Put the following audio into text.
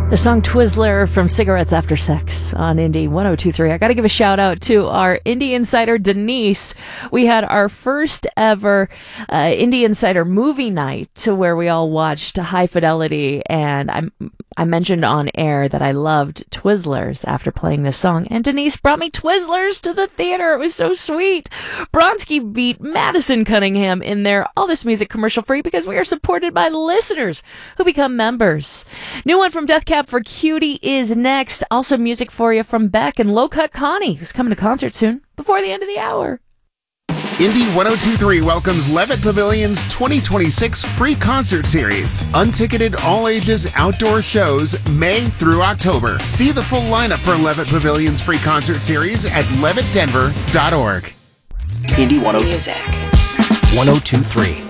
The song Twizzler from Cigarettes After Sex on Indie 102.3. I got to give a shout out to our Indie Insider Denise. We had our first ever Indie Insider movie night to where we all watched High Fidelity, and I mentioned on air that I loved Twizzlers after playing this song, and Denise brought me Twizzlers to the theater. It was so sweet. Bronski beat Madison Cunningham in there. All this music commercial free because we are supported by listeners who become members. New one from Death Cab for Cutie is next. Also music for you from Beck and Low Cut Connie, who's coming to concert soon before the end of the hour. Indie 102.3 welcomes Levitt Pavilion's 2026 free concert series. Unticketed all-ages outdoor shows May through October. See the full lineup for Levitt Pavilion's free concert series at levittdenver.org. Indie 102.3.